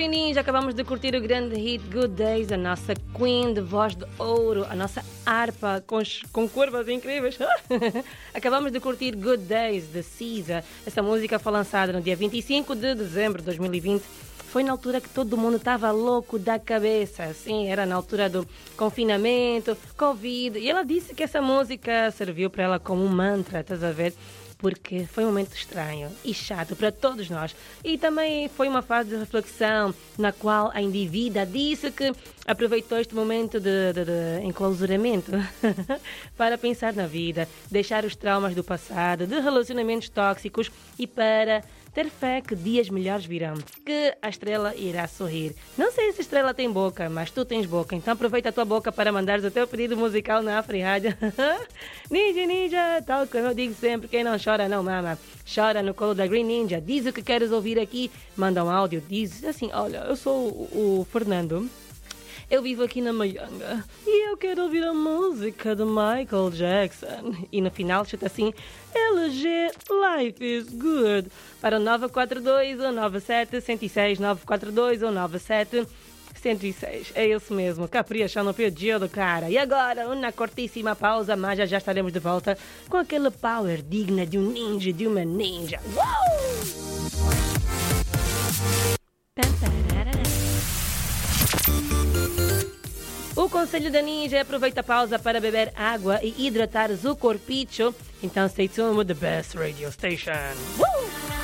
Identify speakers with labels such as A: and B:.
A: Green Ninja, acabamos de curtir o grande hit Good Days, a nossa Queen de voz de ouro, a nossa harpa com curvas incríveis. Acabamos de curtir Good Days de Cisa. Essa música foi lançada no dia 25 de dezembro de 2020. Foi na altura que todo mundo estava louco da cabeça. Sim, era na altura do confinamento, Covid. E ela disse que essa música serviu para ela como um mantra, estás a ver? Porque foi um momento estranho e chato para todos nós. E também foi uma fase de reflexão na qual a indivídua disse que aproveitou este momento de enclausuramento para pensar na vida, deixar os traumas do passado, de relacionamentos tóxicos e para ter fé que dias melhores virão, que a estrela irá sorrir. Não sei se a estrela tem boca, mas tu tens boca, então aproveita a tua boca para mandares o teu pedido musical na Afri-Rádio. Ninja, ninja, tal como eu digo sempre, quem não chora não mama. Chora no colo da Green Ninja, diz o que queres ouvir aqui, manda um áudio, diz assim, olha, eu sou o Fernando. Eu vivo aqui na Maianga e eu quero ouvir a música de Michael Jackson. E no final chuta assim, LG Life is Good. Para o 942 ou 97 106 942 ou 97 106. É isso mesmo, capricha no pedido, cara. E agora, uma cortíssima pausa, mas já estaremos de volta com aquele power digna de um ninja, de uma ninja. Uou! O conselho da Ninja é aproveitar a pausa para beber água e hidratar o corpicho. Então stay tuned with the best radio station.